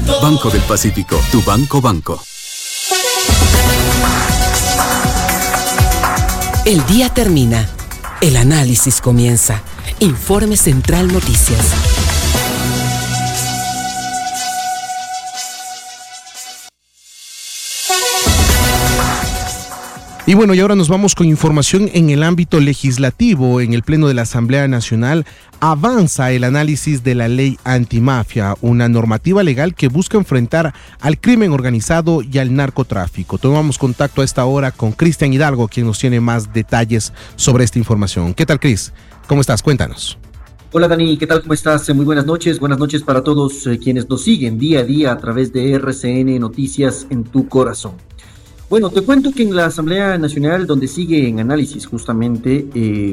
Banco del Pacífico, tu banco. El día termina. El análisis comienza. Informe Central Noticias. Y bueno, y ahora nos vamos con información en el ámbito legislativo. En el Pleno de la Asamblea Nacional avanza el análisis de la ley antimafia, una normativa legal que busca enfrentar al crimen organizado y al narcotráfico. Tomamos contacto a esta hora con Cristian Hidalgo, quien nos tiene más detalles sobre esta información. ¿Qué tal, Cris? ¿Cómo estás? Cuéntanos. Hola Dani, ¿qué tal? ¿Cómo estás? Muy buenas noches para todos quienes nos siguen día a día a través de RCN Noticias en tu corazón. Bueno, te cuento que en la Asamblea Nacional, donde sigue en análisis justamente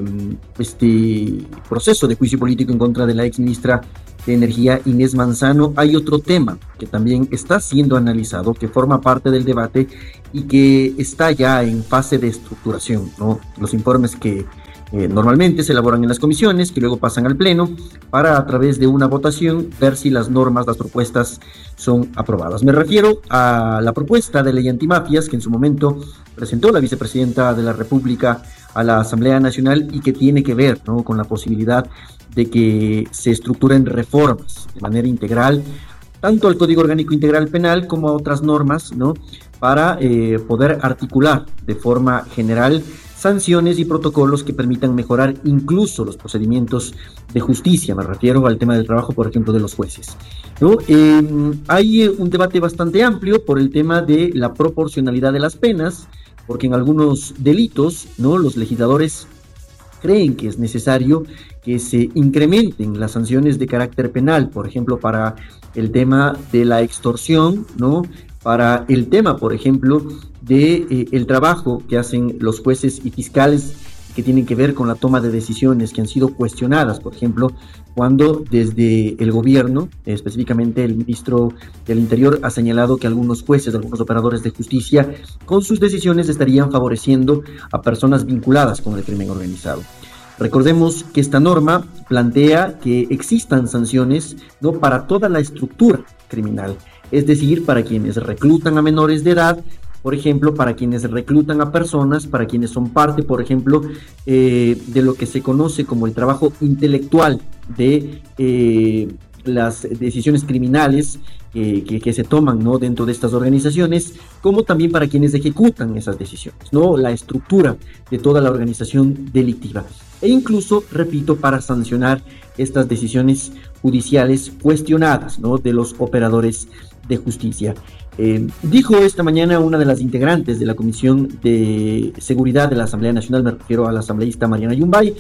este proceso de juicio político en contra de la exministra de Energía Inés Manzano, hay otro tema que también está siendo analizado, que forma parte del debate y que está ya en fase de estructuración, ¿no? Los informes que normalmente se elaboran en las comisiones, que luego pasan al Pleno, para a través de una votación ver si las normas, las propuestas son aprobadas. Me refiero a la propuesta de ley antimafias que en su momento presentó la vicepresidenta de la República a la Asamblea Nacional y que tiene que ver, ¿no?, con la posibilidad de que se estructuren reformas de manera integral, tanto al Código Orgánico Integral Penal como a otras normas, ¿no?, para poder articular de forma general sanciones y protocolos que permitan mejorar incluso los procedimientos de justicia. Me refiero al tema del trabajo, por ejemplo, de los jueces, ¿no? Hay un debate bastante amplio por el tema de la proporcionalidad de las penas, porque en algunos delitos, ¿no?, los legisladores creen que es necesario que se incrementen las sanciones de carácter penal, por ejemplo, para el tema de la extorsión, ¿no?, para el tema, por ejemplo, de el trabajo que hacen los jueces y fiscales que tienen que ver con la toma de decisiones que han sido cuestionadas, por ejemplo, cuando desde el gobierno, específicamente el ministro del Interior, ha señalado que algunos jueces, algunos operadores de justicia, con sus decisiones estarían favoreciendo a personas vinculadas con el crimen organizado. Recordemos que esta norma plantea que existan sanciones, ¿no?, para toda la estructura criminal, es decir, para quienes reclutan a menores de edad, por ejemplo, para quienes reclutan a personas, para quienes son parte, por ejemplo, de lo que se conoce como el trabajo intelectual de las decisiones criminales que se toman, ¿no?, dentro de estas organizaciones, como también para quienes ejecutan esas decisiones, ¿no?, la estructura de toda la organización delictiva. E incluso, repito, para sancionar estas decisiones judiciales cuestionadas, ¿no?, de los operadores de justicia. Dijo esta mañana una de las integrantes de la Comisión de Seguridad de la Asamblea Nacional, me refiero a la asambleísta Mariana Yumbay,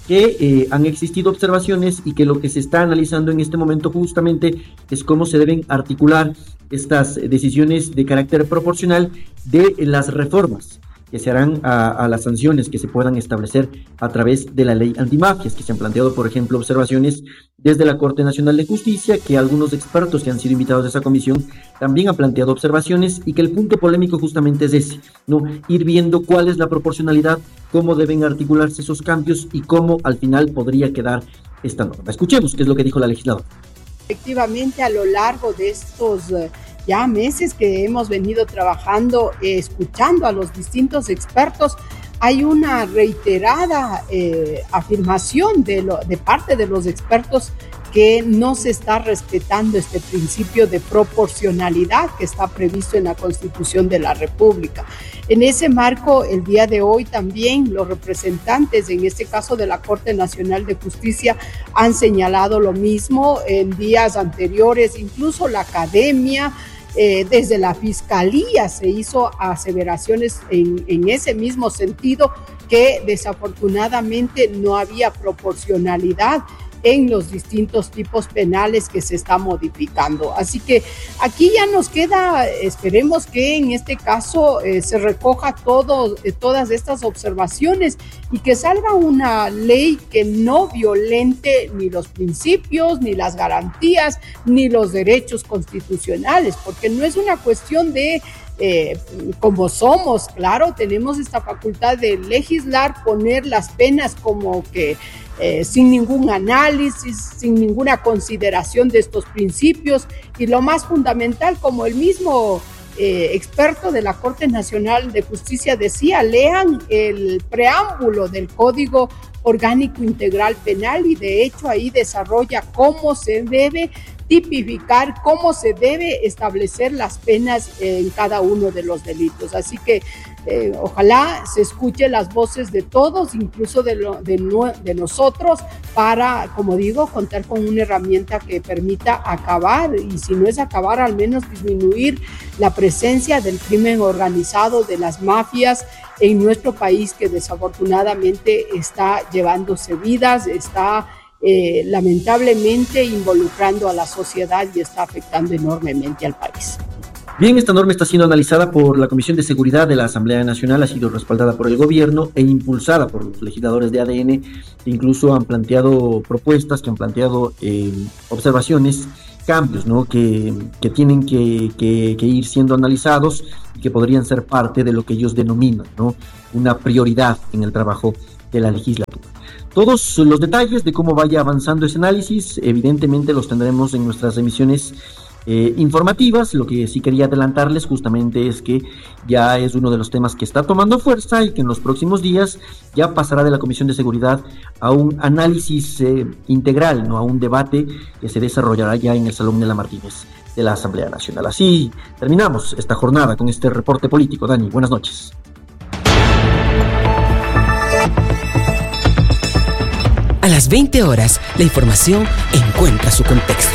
que han existido observaciones y que lo que se está analizando en este momento justamente es cómo se deben articular estas decisiones de carácter proporcional de las reformas que se harán a las sanciones que se puedan establecer a través de la ley antimafias, que se han planteado, por ejemplo, observaciones desde la Corte Nacional de Justicia, que algunos expertos que han sido invitados a esa comisión también han planteado observaciones, y que el punto polémico justamente es ese, ¿no?, ir viendo cuál es la proporcionalidad, cómo deben articularse esos cambios y cómo al final podría quedar esta norma. Escuchemos qué es lo que dijo la legisladora. Efectivamente, a lo largo de estos ya meses que hemos venido trabajando, escuchando a los distintos expertos, hay una reiterada afirmación de parte de los expertos que no se está respetando este principio de proporcionalidad que está previsto en la Constitución de la República. En ese marco, el día de hoy también los representantes, en este caso de la Corte Nacional de Justicia, han señalado lo mismo. En días anteriores, incluso la academia, desde la Fiscalía se hizo aseveraciones en ese mismo sentido, que desafortunadamente no había proporcionalidad en los distintos tipos penales que se está modificando. Así que aquí ya nos queda, esperemos que en este caso se recoja todas estas observaciones y que salga una ley que no violente ni los principios, ni las garantías, ni los derechos constitucionales, porque no es una cuestión de como somos, claro, tenemos esta facultad de legislar, poner las penas como que sin ningún análisis, sin ninguna consideración de estos principios, y lo más fundamental, como el mismo experto de la Corte Nacional de Justicia decía, lean el preámbulo del Código Orgánico Integral Penal, y de hecho ahí desarrolla cómo se debe tipificar, cómo se debe establecer las penas en cada uno de los delitos. Así que ojalá se escuche las voces de todos, incluso de nosotros, para, como digo, contar con una herramienta que permita acabar, y si no es acabar, al menos disminuir la presencia del crimen organizado, de las mafias en nuestro país, que desafortunadamente está llevándose vidas, está lamentablemente involucrando a la sociedad y está afectando enormemente al país. Bien, esta norma está siendo analizada por la Comisión de Seguridad de la Asamblea Nacional, ha sido respaldada por el gobierno e impulsada por los legisladores de ADN, que incluso han planteado propuestas, que han planteado observaciones, cambios, ¿no?, que tienen que ir siendo analizados y que podrían ser parte de lo que ellos denominan, ¿no?, una prioridad en el trabajo de la legislatura. Todos los detalles de cómo vaya avanzando ese análisis, evidentemente los tendremos en nuestras emisiones informativas. Lo que sí quería adelantarles justamente es que ya es uno de los temas que está tomando fuerza y que en los próximos días ya pasará de la Comisión de Seguridad a un análisis integral, no a un debate que se desarrollará ya en el Salón de la Martínez de la Asamblea Nacional. Así terminamos esta jornada con este reporte político. Dani, buenas noches. A las 20 horas, la información encuentra su contexto.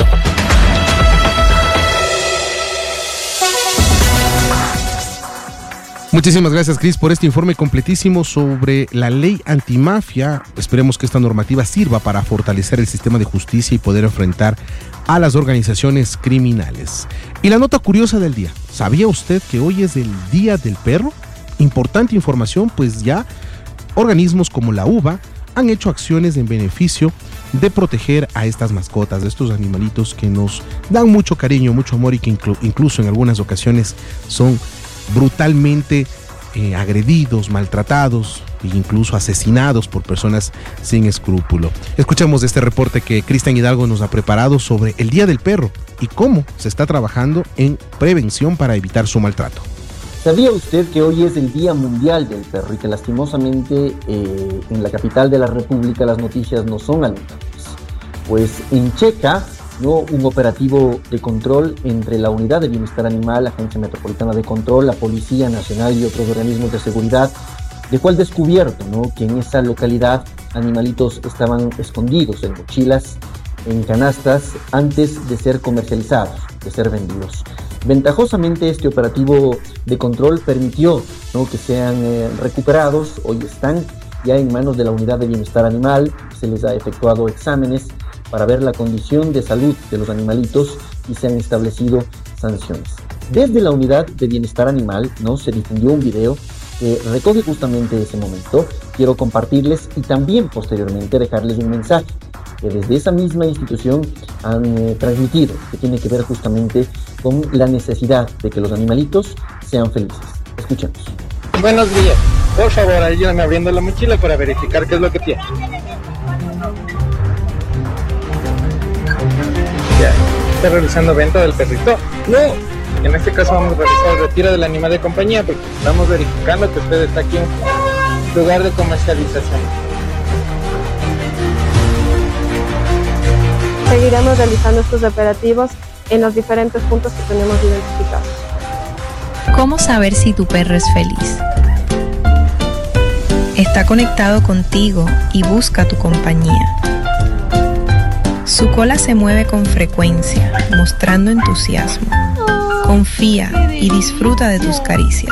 Muchísimas gracias, Cris, por este informe completísimo sobre la ley antimafia. Esperemos que esta normativa sirva para fortalecer el sistema de justicia y poder enfrentar a las organizaciones criminales. Y la nota curiosa del día: ¿sabía usted que hoy es el Día del Perro? Importante información, pues ya organismos como la UBA han hecho acciones en beneficio de proteger a estas mascotas, de estos animalitos que nos dan mucho cariño, mucho amor, y que incluso en algunas ocasiones son brutalmente agredidos, maltratados e incluso asesinados por personas sin escrúpulo. Escuchamos este reporte que Cristian Hidalgo nos ha preparado sobre el Día del Perro y cómo se está trabajando en prevención para evitar su maltrato. ¿Sabía usted que hoy es el Día Mundial del Perro y que lastimosamente en la capital de la República las noticias no son alentadoras? Pues en Checa, ¿no?, un operativo de control entre la Unidad de Bienestar Animal, la Agencia Metropolitana de Control, la Policía Nacional y otros organismos de seguridad dejó al descubierto, ¿no?, que en esa localidad animalitos estaban escondidos en mochilas, en canastas, antes de ser comercializados, de ser vendidos. Ventajosamente, este operativo de control permitió, ¿no?, que sean recuperados. Hoy están ya en manos de la Unidad de Bienestar Animal. Se les ha efectuado exámenes para ver la condición de salud de los animalitos y se han establecido sanciones. Desde la Unidad de Bienestar Animal, ¿no?, se difundió un video que recoge justamente ese momento. Quiero compartirles y también posteriormente dejarles un mensaje que desde esa misma institución han transmitido, que tiene que ver justamente con la necesidad de que los animalitos sean felices. Escuchemos. Buenos días. Por favor, ayúdame abriendo la mochila para verificar qué es lo que tiene. Ya, está realizando venta del perrito. No. En este caso vamos a realizar el retiro del animal de compañía porque estamos verificando que usted está aquí en lugar de comercialización. Seguiremos realizando estos operativos en los diferentes puntos que tenemos identificados. ¿Cómo saber si tu perro es feliz? Está conectado contigo y busca tu compañía. Su cola se mueve con frecuencia, mostrando entusiasmo. Confía y disfruta de tus caricias.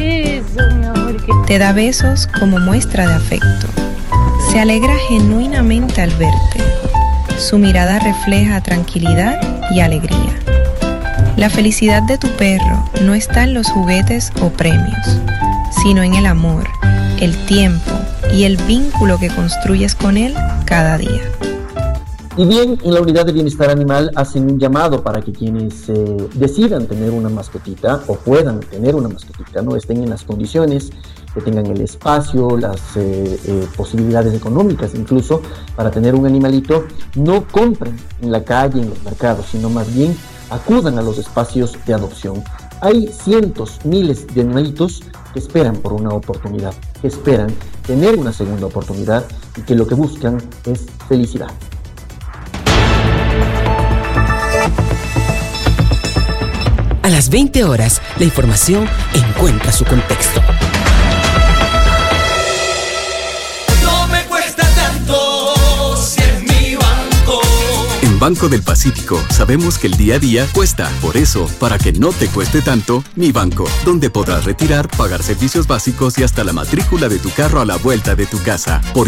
Te da besos como muestra de afecto. Se alegra genuinamente al verte. Su mirada refleja tranquilidad y alegría. La felicidad de tu perro no está en los juguetes o premios, sino en el amor, el tiempo y el vínculo que construyes con él cada día. Y bien, en la unidad de bienestar animal hacen un llamado para que quienes decidan tener una mascotita o puedan tener una mascotita, no estén en las condiciones, que tengan el espacio, las posibilidades económicas incluso para tener un animalito, no compren en la calle, en los mercados, sino más bien acudan a los espacios de adopción. Hay cientos, miles de animalitos que esperan por una oportunidad, que esperan tener una segunda oportunidad y que lo que buscan es felicidad. A las 20 horas, la información encuentra su contexto. No me cuesta tanto si es mi banco. En Banco del Pacífico sabemos que el día a día cuesta. Por eso, para que no te cueste tanto, Mi Banco, donde podrás retirar, pagar servicios básicos y hasta la matrícula de tu carro a la vuelta de tu casa. Porque